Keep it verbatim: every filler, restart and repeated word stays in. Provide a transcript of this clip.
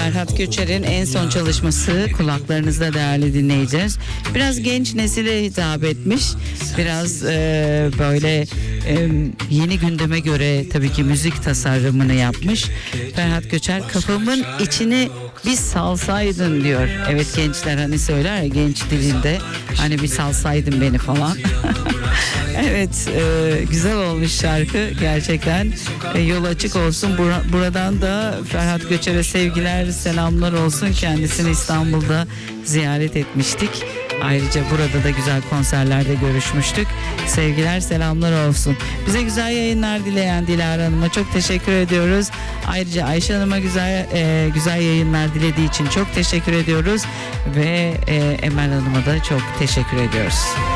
Ferhat Göçer'in en son çalışması kulaklarınızda değerli dinleyeceğiz. Biraz genç nesile hitap etmiş. Biraz e, böyle e, yeni gündeme göre tabii ki müzik tasarımını yapmış. Ferhat Göçer kafamın içini bir salsaydın diyor. Evet, gençler hani söyler ya genç dilinde, hani bir salsaydın beni falan. Evet, e, güzel olmuş şarkı gerçekten. E, yol açık olsun. Bura, buradan da Ferhat Göçer'e sevgiler, selamlar olsun. Kendisini İstanbul'da ziyaret etmiştik. Ayrıca burada da güzel konserlerde görüşmüştük. Sevgiler, selamlar olsun. Bize güzel yayınlar dileyen Dilara Hanım'a çok teşekkür ediyoruz. Ayrıca Ayşe Hanım'a güzel e, güzel yayınlar dilediği için çok teşekkür ediyoruz. Ve e, Emel Hanım'a da çok teşekkür ediyoruz.